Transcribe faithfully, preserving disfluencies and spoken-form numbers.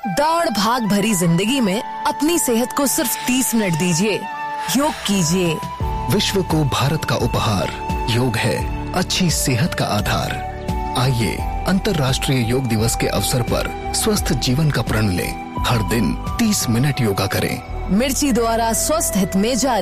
दौड़ भाग भरी जिंदगी में अपनी सेहत को सिर्फ तीस मिनट दीजिए। योग कीजिए। विश्व को भारत का उपहार योग है, अच्छी सेहत का आधार। आइए अंतर्राष्ट्रीय योग दिवस के अवसर पर स्वस्थ जीवन का प्रण लें। हर दिन तीस मिनट योगा करें। मिर्ची द्वारा स्वस्थ हित में जारी।